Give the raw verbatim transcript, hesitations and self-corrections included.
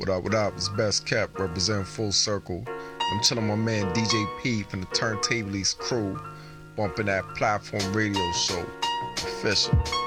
What up, what up? It's Best Kept, representing Full Circle. I'm chilling with my man D J P from the Turntablies crew, bumping that platform radio show. Official.